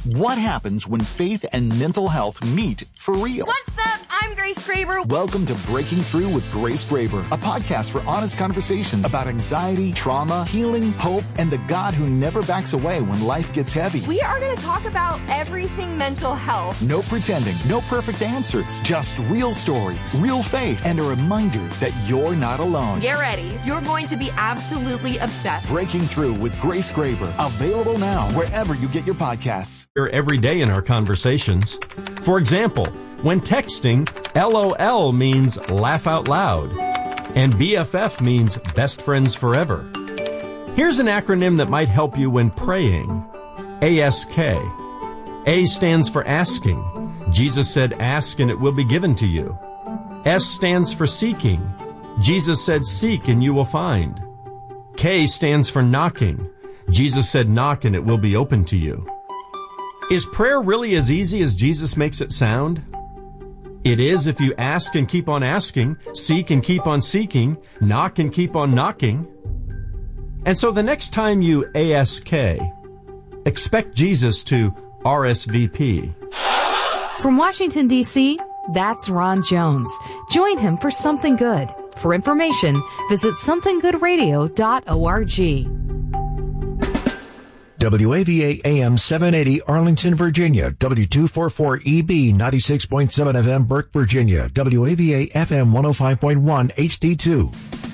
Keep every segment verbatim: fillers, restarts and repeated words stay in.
What happens when faith and mental health meet for real? What's up? I'm Grace Graber. Welcome to Breaking Through with Grace Graber, a podcast for honest conversations about anxiety, trauma, healing, hope, and the God who never backs away when life gets heavy. We are going to talk about everything mental health. No pretending, no perfect answers, just real stories, real faith, and a reminder that you're not alone. Get ready. You're going to be absolutely obsessed. Breaking Through with Grace Graber, available now wherever you get your podcasts. Every day in our conversations. For example, when texting, LOL means laugh out loud, and B F F means best friends forever. Here's an acronym that might help you when praying. A S K. A stands for asking. Jesus said, ask and it will be given to you. S stands for seeking. Jesus said, seek and you will find. K stands for knocking. Jesus said, knock and it will be open to you. Is prayer really as easy as Jesus makes it sound? It is if you ask and keep on asking, seek and keep on seeking, knock and keep on knocking. And so the next time you A S K, expect Jesus to R S V P. From Washington, D C, that's Ron Jones. Join him for Something Good. For information, visit something good radio dot org. W A V A A M seven eighty Arlington, Virginia. W two forty-four E B ninety-six point seven F M Burke, Virginia. W A V A F M one oh five point one H D two.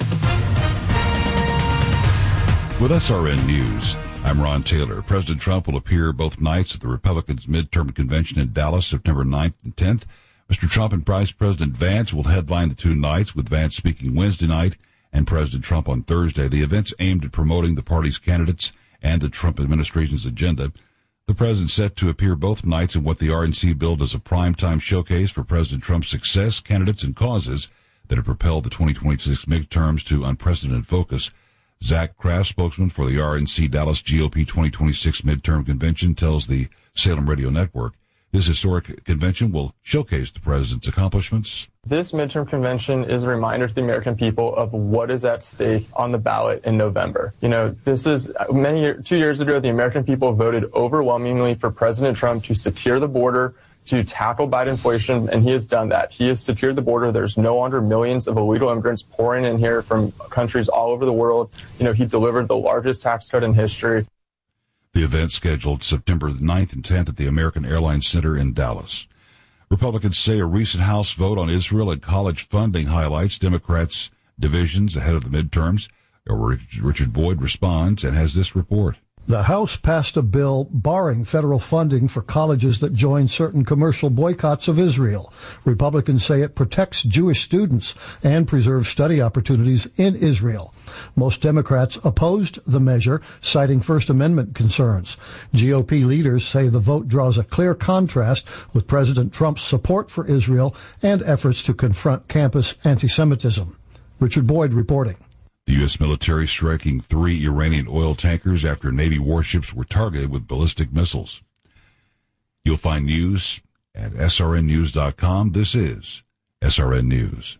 With S R N News, I'm Ron Taylor. President Trump will appear both nights at the Republicans' midterm convention in Dallas, September ninth and tenth. Mister Trump and Vice President Vance will headline the two nights, with Vance speaking Wednesday night and President Trump on Thursday. The event's aimed at promoting the party's candidates and the Trump administration's agenda. The president set to appear both nights in what the R N C billed as a primetime showcase for President Trump's success, candidates, and causes that have propelled the twenty twenty-six midterms to unprecedented focus. Zach Kraft, spokesman for the R N C Dallas G O P twenty twenty-six midterm convention, tells the Salem Radio Network this historic convention will showcase the president's accomplishments. This midterm convention is a reminder to the American people of what is at stake on the ballot in November. You know, this is many year, two years ago, the American people voted overwhelmingly for President Trump to secure the border, to tackle Biden inflation, and he has done that. He has secured the border. There's no longer millions of illegal immigrants pouring in here from countries all over the world. You know, he delivered the largest tax cut in history. The event scheduled September ninth and tenth at the American Airlines Center in Dallas. Republicans say a recent House vote on Israel and college funding highlights Democrats' divisions ahead of the midterms. Richard Boyd responds and has this report. The House passed a bill barring federal funding for colleges that join certain commercial boycotts of Israel. Republicans say it protects Jewish students and preserves study opportunities in Israel. Most Democrats opposed the measure, citing First Amendment concerns. G O P leaders say the vote draws a clear contrast with President Trump's support for Israel and efforts to confront campus anti-Semitism. Richard Boyd reporting. The U S military striking three Iranian oil tankers after Navy warships were targeted with ballistic missiles. You'll find news at S R N news dot com. This is S R N News.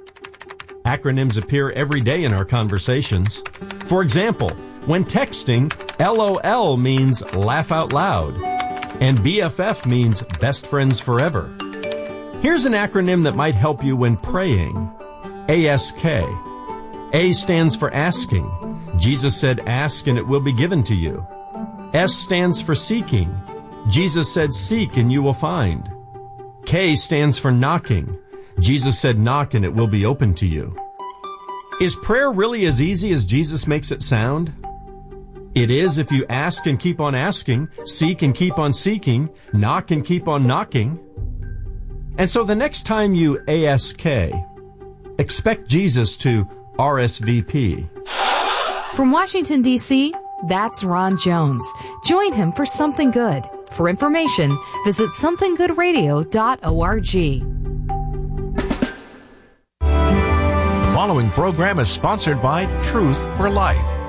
Acronyms appear every day in our conversations. For example, when texting, LOL means laugh out loud, and B F F means best friends forever. Here's an acronym that might help you when praying. A S K. A stands for asking. Jesus said, ask and it will be given to you. S stands for seeking. Jesus said, seek and you will find. K stands for knocking. Jesus said, knock and it will be open to you. Is prayer really as easy as Jesus makes it sound? It is if you ask and keep on asking, seek and keep on seeking, knock and keep on knocking. And so the next time you A S K, expect Jesus to R S V P. From Washington, D C, that's Ron Jones. Join him for Something Good. For information, visit something good radio dot org. The following program is sponsored by Truth for Life.